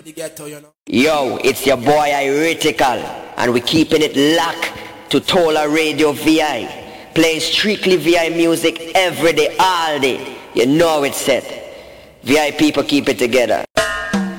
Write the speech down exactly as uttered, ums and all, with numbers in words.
the ghetto, you know. Yo, it's your boy Iritical, and we keeping it locked to Tola Radio V I. Playing strictly V I music every day, all day. You know it's set. V I people keep it together.